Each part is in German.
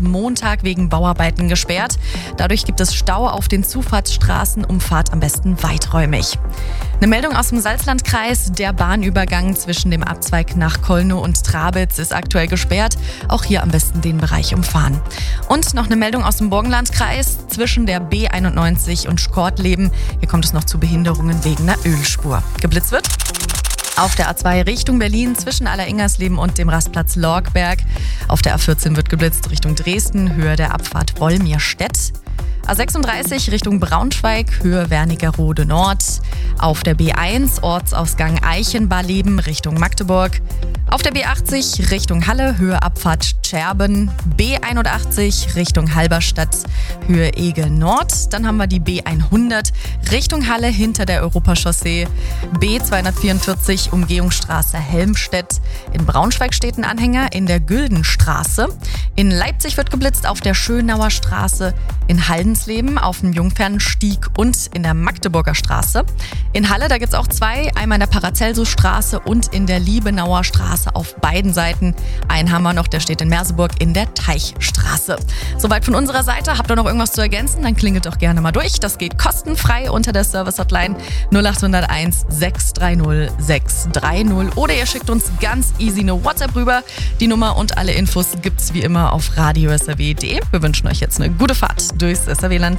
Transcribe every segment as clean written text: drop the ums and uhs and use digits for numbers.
Montag wegen Bauarbeiten gesperrt. Dadurch gibt es Stau auf den Zufahrtsstraßen, Umfahrt am besten weiträumig. Eine Meldung aus dem Salzlandkreis. Der Bahnübergang zwischen dem Abzweig nach Kolnow und Trabitz ist aktuell gesperrt. Auch hier am besten den Bereich umfahren. Und noch eine Meldung aus dem Burgenlandkreis. Zwischen der B91 und Schkortleben. Hier kommt es noch zu Behinderungen wegen einer Ölspur. Geblitzt wird auf der A2 Richtung Berlin zwischen Alleringersleben und dem Rastplatz Lorgberg. Auf der A14 wird geblitzt Richtung Dresden, Höhe der Abfahrt Wolmirstedt. A36 Richtung Braunschweig, Höhe Wernigerode Nord. Auf der B1 Ortsausgang Eichenbarleben Richtung Magdeburg. Auf der B80 Richtung Halle, Höhe Abfahrt Scherben. B81 Richtung Halberstadt, Höhe Egel Nord. Dann haben wir die B100 Richtung Halle hinter der Europachaussee. B244 Umgehungsstraße Helmstedt. In Braunschweig steht ein Anhänger in der Güldenstraße. In Leipzig wird geblitzt auf der Schönauer Straße. In Haldensleben auf dem Jungfernstieg und in der Magdeburger Straße. In Halle, da gibt es auch zwei, einmal in der Paracelsus-Straße und in der Liebenauer Straße auf beiden Seiten. Einen haben wir noch, der steht in Merseburg in der Teichstraße. Soweit von unserer Seite. Habt ihr noch irgendwas zu ergänzen? Dann klingelt doch gerne mal durch. Das geht kostenfrei unter der Service-Hotline 0801 630 630 oder ihr schickt uns ganz easy eine WhatsApp rüber. Die Nummer und alle Infos gibt's wie immer auf radio.srw.de. Wir wünschen euch jetzt eine gute Fahrt durchs SRW-Land.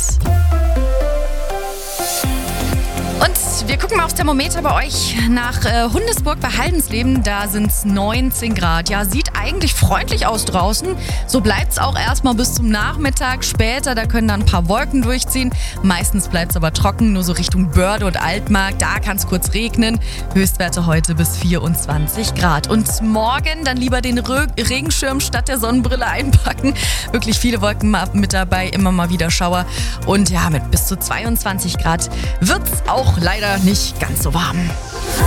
Und wir gucken mal aufs Thermometer bei euch nach Hundesburg bei Haldensleben. Da sind es 19 Grad. Ja, sieht eigentlich freundlich aus draußen. So bleibt es auch erstmal bis zum Nachmittag. Später, da können dann ein paar Wolken durchziehen. Meistens bleibt es aber trocken, nur so Richtung Börde und Altmark. Da kann es kurz regnen. Höchstwerte heute bis 24 Grad. Und morgen dann lieber den Regenschirm statt der Sonnenbrille einpacken. Wirklich viele Wolken mit dabei, immer mal wieder Schauer. Und ja, mit bis zu 22 Grad wird es auch leider nicht ganz so warm.